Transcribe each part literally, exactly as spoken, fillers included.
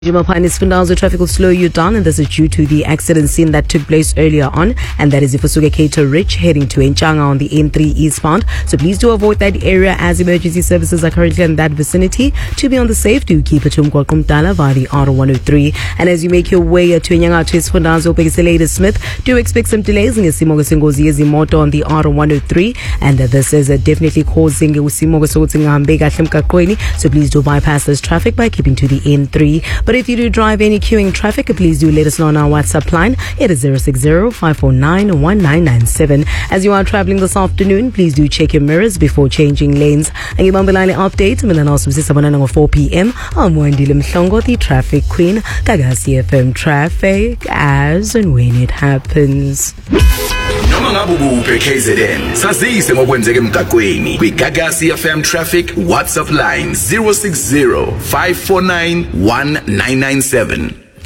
Jumapine Isfundazo traffic will slow you down, and this is due to the accident scene that took place earlier on, and that is Ifusuke Cato Ridge heading to Enchanga on the N three eastbound. So please do avoid that area as emergency services are currently in that vicinity. To be on the safe, do keep it to Mkwakumtala via the R one oh three. And as you make your way to Enyanga to Isfundazo Pegiselade Smith, do expect some delays in Simogo Sengozi Zimoto on the R one oh three, and uh, this is uh, definitely causing Simogo Sotinga so please do bypass this traffic by keeping to the N three. But if you do drive any queuing traffic, please do let us know on our WhatsApp line. It is zero six zero, five four nine, one nine nine seven. As you are traveling this afternoon, please do check your mirrors before changing lanes. And you Bambalani update, and then also at four p.m. I'm Wendile Mhlongo, the traffic queen. Gagasi F M traffic as and when it happens. Noma ngabe ukuphi K Z N sazise ngokwenzeka emgaqweni kwi Gagasi F M traffic WhatsApp line zero six zero, five four nine, one nine nine seven.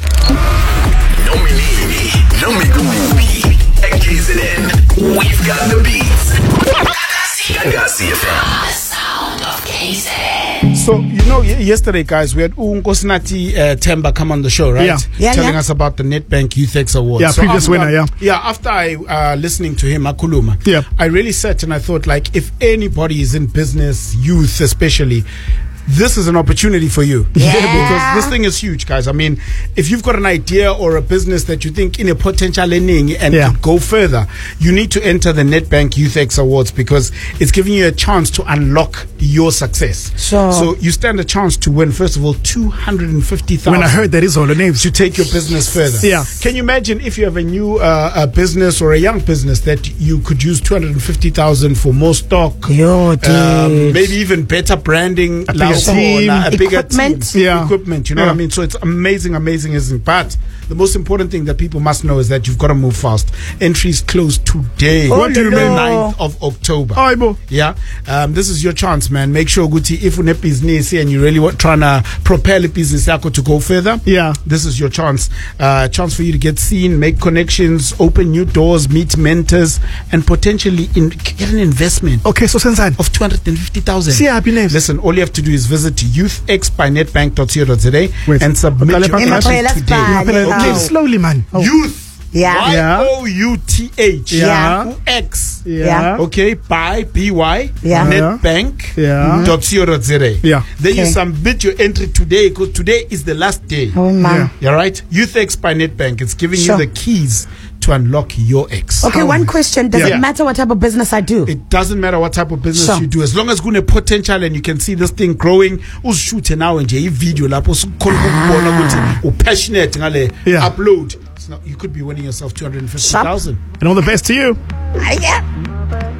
Nominini, nomikupi, at K Z N, we've got the beats. Gagasi F M. The sound of K Z N. So, you know, yesterday, guys, we had Unkosinati uh, Temba come on the show, right? Yeah. Yeah, Telling yeah. us about the Netbank Youth X Awards. Yeah, So previous after- winner, yeah. Yeah, after I uh, listening to him, Akuluma, Yeah. I really sat and I thought, like, if anybody is in business, youth especially, this is an opportunity for you. Yeah. Because this thing is huge, guys. I mean, if you've got an idea or a business that you think in a potential lending and Yeah. could go further, you need to enter the Netbank Youth X Awards because it's giving you a chance to unlock your success. Sure. So you stand a chance to win, first of all, two hundred fifty thousand. When I heard that is all the names. To take your business further. Yeah. Can you imagine if you have a new uh, a business or a young business that you could use two hundred fifty thousand for more stock, Yo, um, dude. maybe even better branding, bigger now team. a bigger Equipment. team, Yeah. equipment. You know Yeah. what I mean? So it's amazing, amazing, isn't it? But the most important thing that people must know is that you've got to move fast. Entries close today. What do you the mean? ninth of October. Oh, Ibo. Yeah, um, this is your chance, man. Make sure, Guti, if you're business and you really want trying to propel a business yako to go further, Yeah. this is your chance. Uh, chance for you to get seen, make connections, open new doors, meet mentors, and potentially in, get an investment Okay, so sensei. of two hundred fifty thousand. See, happy names. Listen, all you have to do is visit youth x by netbank dot co dot za Wait. and submit Okay, your let's- entry let's today. plan it Okay, out. Slowly, man. Oh. youth. Yeah. Yeah. Y O U T H. Yeah. X. Yeah. Okay, by B Y Yeah. netbank Yeah. dot co dot za. Yeah. Then you Okay. submit your entry today because today is the last day. Oh, man. All right, Youth X by Netbank. It's giving Sure. you the keys to unlock your X. Okay, one question. Does Yeah. it matter what type of business I do? It doesn't matter what type of business Sure. you do, as long as kuna potential and you can see this thing growing. Ushoot now and a video lapho usukhona ukubona ukuthi u passionate ngale Yeah. upload. So now you could be winning yourself two hundred fifty thousand. And all the best to you. Yeah.